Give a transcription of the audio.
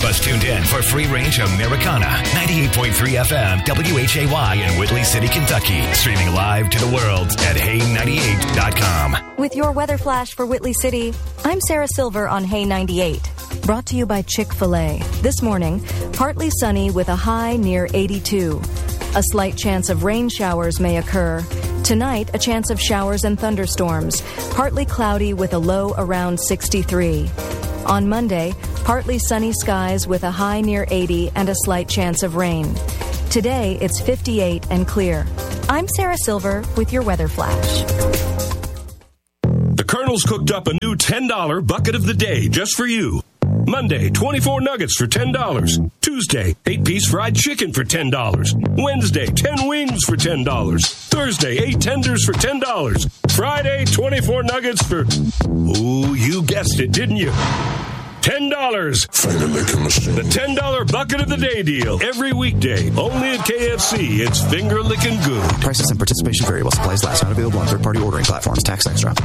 us tuned in for free-range Americana, 98.3 FM, WHAY in Whitley City, Kentucky. Streaming live to the world at Hay98.com. With your weather flash for Whitley City, I'm Sarah Silver on Hay 98. Brought to you by Chick-fil-A. This morning, partly sunny with a high near 82. A slight chance of rain showers may occur. Tonight, a chance of showers and thunderstorms. Partly cloudy with a low around 63. On Monday, partly sunny skies with a high near 80 and a slight chance of rain. Today, it's 58 and clear. I'm Sarah Silver with your weather flash. The Colonel's cooked up a new $10 bucket of the day just for you. Monday, 24 nuggets for $10. Tuesday, 8-piece fried chicken for $10. Wednesday, 10 wings for $10. Thursday, 8 tenders for $10. Friday, 24 nuggets for... Ooh, you guessed it, didn't you? $10. Finger licking machine. The $10 bucket of the day deal. Every weekday. Only at KFC. It's finger licking good. Prices and participation variable. Supplies last. Not available on third-party ordering platforms. Tax extra.